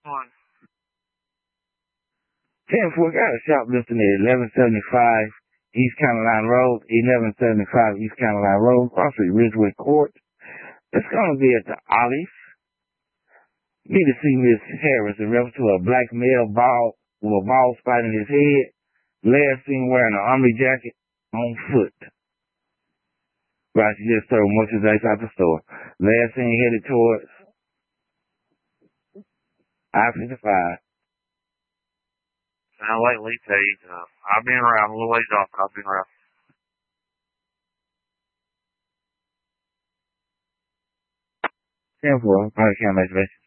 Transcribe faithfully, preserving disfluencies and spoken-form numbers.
One. ten four got a shoplifting at eleven seventy-five East Carolina Road, eleven seventy-five East Carolina Road, across the Ridgeway Court. It's going to be at the Olive. Need to see Miss Harris in reference to a black male bald with a bald spot in his head. Last seen wearing an army jacket on foot. Right, she just stole merchandise out the store. Last seen headed towards I fifty-five. Sound like Lee Page. Uh, I've been around a little ways off, but I've been around. ten four, I can't make